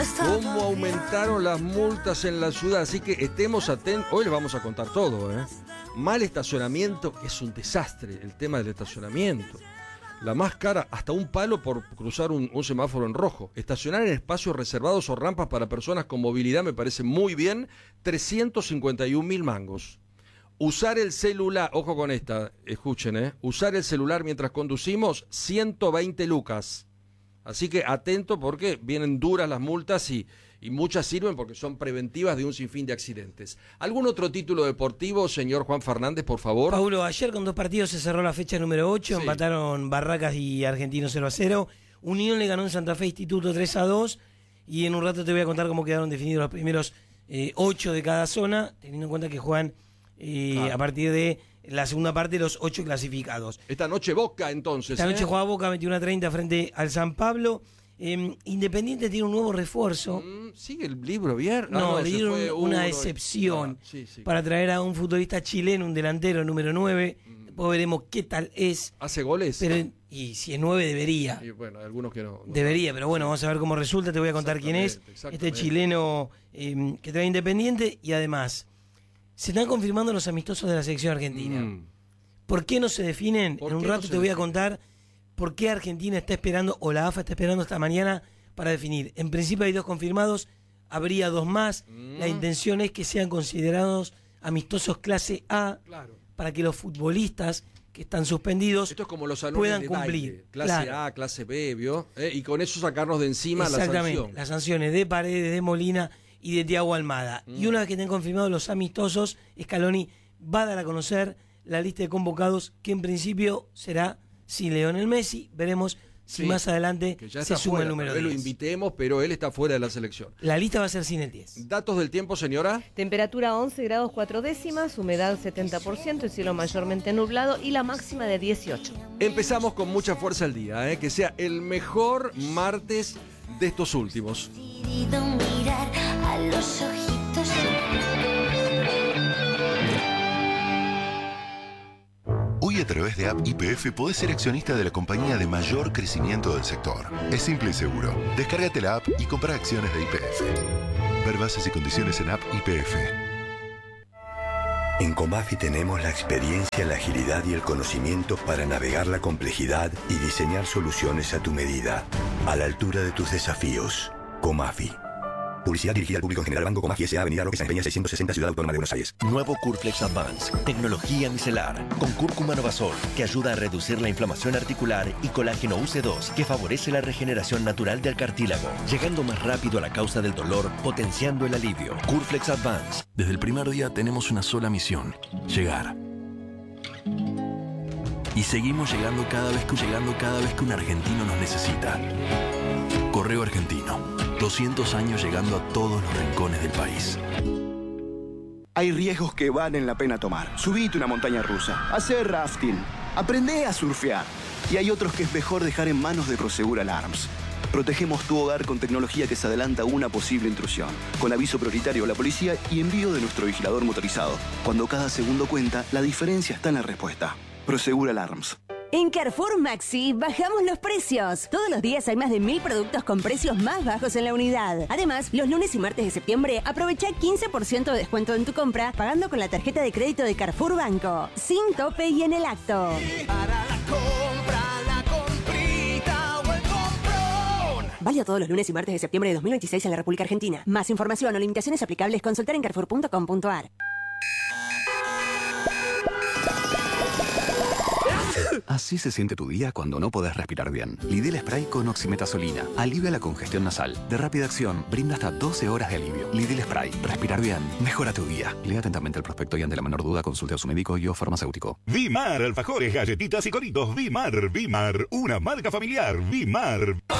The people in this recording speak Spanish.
cómo aumentaron las multas en la ciudad, así que estemos atentos. Hoy les vamos a contar todo, ¿eh? Mal estacionamiento, es un desastre el tema del estacionamiento. La más cara, hasta un palo por cruzar un semáforo en rojo. Estacionar en espacios reservados o rampas para personas con movilidad me parece muy bien, 351.000 mangos. Usar el celular, ojo con esta, escuchen, usar el celular mientras conducimos, 120 lucas. Así que atento porque vienen duras las multas y muchas sirven porque son preventivas de un sinfín de accidentes. ¿Algún otro título deportivo, señor Juan Fernández, por favor? Paulo, ayer con 2 partidos se cerró la fecha número 8, sí. Empataron Barracas y Argentinos 0-0. Unión le ganó en Santa Fe Instituto 3-2 y en un rato te voy a contar cómo quedaron definidos los primeros 8 de cada zona, teniendo en cuenta que juegan a partir de la segunda parte los 8 clasificados. Esta noche Boca, entonces. Esta noche juega Boca 21:30 frente al San Pablo. Independiente tiene un nuevo refuerzo. ¿Sigue el libro bien? No, le dieron una excepción para traer a un futbolista chileno, un delantero número 9. Después veremos qué tal es. ¿Hace goles? Pero, y si es 9 debería. Y bueno, algunos que no. Debería, pero bueno, vamos a ver cómo resulta. Te voy a contar quién es. Este chileno que trae Independiente. Y además, se están confirmando los amistosos de la selección argentina. ¿Por qué no se definen? En un rato te voy a contar por qué Argentina está esperando, o la AFA está esperando esta mañana para definir. En principio hay 2 confirmados, habría 2 más. La intención es que sean considerados amistosos clase A, para que los futbolistas que están suspendidos esto es como los puedan de cumplir. Baile. Clase A, clase B, ¿vio? Y con eso sacarnos de encima la sanción. Las sanciones de Paredes, de Molina y de Thiago Almada. Y una vez que estén confirmados los amistosos, Scaloni va a dar a conocer la lista de convocados, que en principio será sin Lionel Messi. Veremos si más adelante se suma el número 10. Lo invitemos, pero él está fuera de la selección. La lista va a ser sin el 10. Datos del tiempo, señora. Temperatura 11 grados 4 décimas, humedad 70%, el cielo mayormente nublado y la máxima de 18. Empezamos con mucha fuerza el día, que sea el mejor martes de estos últimos. Mirar a los ojitos. Hoy a través de App YPF podés ser accionista de la compañía de mayor crecimiento del sector. Es simple y seguro. Descárgate la app y compra acciones de YPF. Ver bases y condiciones en App YPF. En Comafi tenemos la experiencia, la agilidad y el conocimiento para navegar la complejidad y diseñar soluciones a tu medida, a la altura de tus desafíos. Comafi. Publicidad dirigida al público en general. Banco Comafi S.A. Avenida Roque San Peña 660, Ciudad Autónoma de Buenos Aires. Nuevo Curflex Advance, tecnología micelar, con cúrcuma novasol, que ayuda a reducir la inflamación articular, y colágeno UC2, que favorece la regeneración natural del cartílago, llegando más rápido a la causa del dolor, potenciando el alivio. Curflex Advance. Desde el primer día tenemos una sola misión: llegar. Y seguimos llegando cada vez que un argentino nos necesita. Correo Argentino, 200 años llegando a todos los rincones del país. Hay riesgos que valen la pena tomar. Subite una montaña rusa, hacer rafting, aprende a surfear. Y hay otros que es mejor dejar en manos de Prosegur Alarms. Protegemos tu hogar con tecnología que se adelanta a una posible intrusión, con aviso prioritario a la policía y envío de nuestro vigilador motorizado. Cuando cada segundo cuenta, la diferencia está en la respuesta. Prosegur Alarms. En Carrefour Maxi bajamos los precios. Todos los días hay más de 1000 productos con precios más bajos en la unidad. Además, los lunes y martes de septiembre aprovecha 15% de descuento en tu compra pagando con la tarjeta de crédito de Carrefour Banco. Sin tope y en el acto. Para la compra, la comprita o el comprón. Válido todos los lunes y martes de septiembre de 2026 en la República Argentina. Más información o limitaciones aplicables, consultar en carrefour.com.ar. Así se siente tu día cuando no podés respirar bien. Lidl Spray con oximetazolina alivia la congestión nasal. De rápida acción, brinda hasta 12 horas de alivio. Lidl Spray. Respirar bien mejora tu día. Lea atentamente el prospecto y ante la menor duda consulte a su médico y o farmacéutico. Vimar, alfajores, galletitas y coritos. Vimar, una marca familiar. Vimar.